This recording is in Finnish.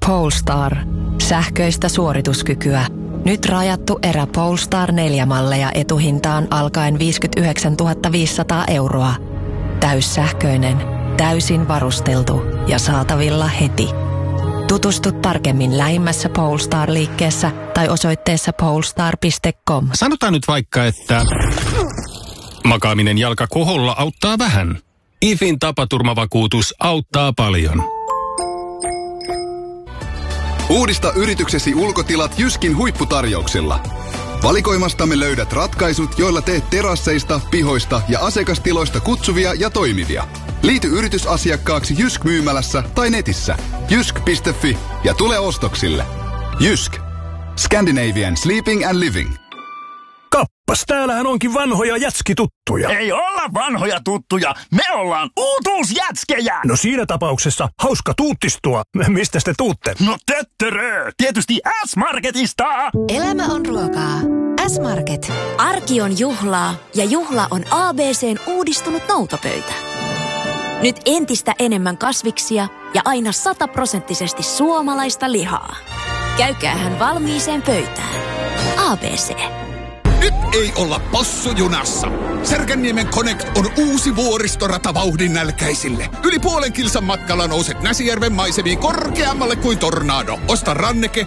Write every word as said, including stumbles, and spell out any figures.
Polestar. Sähköistä suorituskykyä. Nyt rajattu erä Polestar neljä malleja etuhintaan alkaen viisikymmentäyhdeksäntuhatta viisisataa euroa. Täyssähköinen, täysin varusteltu ja saatavilla heti. Tutustu tarkemmin lähimmässä Polestar-liikkeessä tai osoitteessa polestar piste com. Sanotaan nyt vaikka, että makaaminen jalka koholla auttaa vähän. I F In tapaturmavakuutus auttaa paljon. Uudista yrityksesi ulkotilat Jyskin huipputarjouksilla. Valikoimastamme löydät ratkaisut, joilla teet terasseista, pihoista ja asiakastiloista kutsuvia ja toimivia. Liity yritysasiakkaaksi Jysk-myymälässä tai netissä jysk piste fi ja tule ostoksille. Jysk. Scandinavian Sleeping and Living. Kappas, täällähän onkin vanhoja jätskituttuja. Ei olla vanhoja tuttuja, me ollaan uutuusjätskejä! No siinä tapauksessa hauska tuuttistua. Mistä te tuutte? No töttörö, tietysti S-Marketista! Elämä on ruokaa. S-Market. Arki on juhlaa ja juhla on A B C:n uudistunut noutopöytä. Nyt entistä enemmän kasviksia ja aina sataprosenttisesti suomalaista lihaa. Käykäähän valmiiseen pöytään. A B C. Nyt ei olla possujunassa. Särkänniemen Connect on uusi vuoristorata vauhdin nälkäisille. Yli puolen kilsan matkalla nouset Näsijärven maisemiin korkeammalle kuin tornado. Osta ranneke